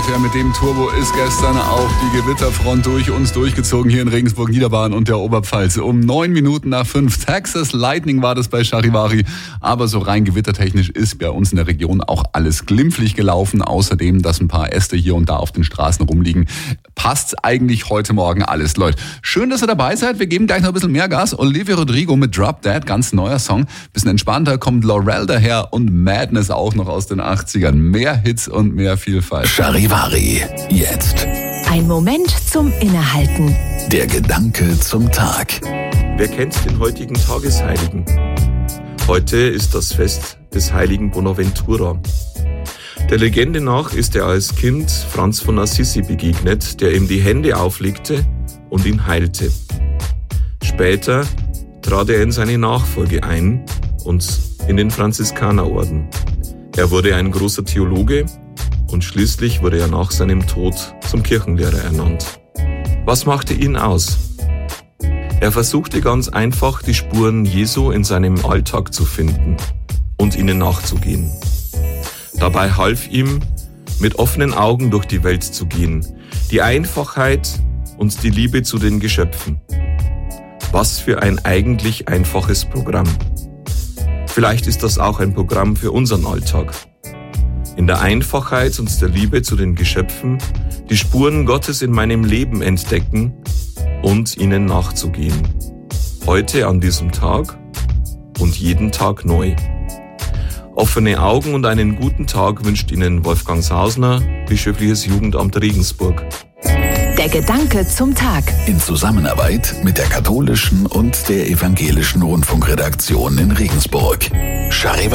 ungefähr mit dem Turbo ist gestern auch die Gewitterfront durch uns durchgezogen hier in Regensburg, Niederbayern und der Oberpfalz. Um 9 Minuten nach 5 Texas Lightning war das bei Charivari. Aber so rein gewittertechnisch ist bei uns in der Region auch alles glimpflich gelaufen. Außerdem, dass ein paar Äste hier und da auf den Straßen rumliegen. Passt eigentlich heute Morgen alles, Leute. Schön, dass ihr dabei seid. Wir geben gleich noch ein bisschen mehr Gas. Olivia Rodrigo mit Drop Dead, ganz neuer Song. Bisschen entspannter kommt Laurel daher und Madness auch noch aus den 80ern. Mehr Hits und mehr Vielfalt. Charivari, jetzt. Ein Moment zum Innehalten. Der Gedanke zum Tag. Wer kennt den heutigen Tagesheiligen? Heute ist das Fest des heiligen Bonaventura. Der Legende nach ist er als Kind Franz von Assisi begegnet, der ihm die Hände auflegte und ihn heilte. Später trat er in seine Nachfolge ein und in den Franziskanerorden. Er wurde ein großer Theologe und schließlich wurde er nach seinem Tod zum Kirchenlehrer ernannt. Was machte ihn aus? Er versuchte ganz einfach, die Spuren Jesu in seinem Alltag zu finden und ihnen nachzugehen. Dabei half ihm, mit offenen Augen durch die Welt zu gehen, die Einfachheit und die Liebe zu den Geschöpfen. Was für ein eigentlich einfaches Programm. Vielleicht ist das auch ein Programm für unseren Alltag. In der Einfachheit und der Liebe zu den Geschöpfen die Spuren Gottes in meinem Leben entdecken und ihnen nachzugehen. Heute an diesem Tag und jeden Tag neu. Offene Augen und einen guten Tag wünscht Ihnen Wolfgang Sausner, Bischöfliches Jugendamt Regensburg. Der Gedanke zum Tag. In Zusammenarbeit mit der katholischen und der evangelischen Rundfunkredaktion in Regensburg. Charivari.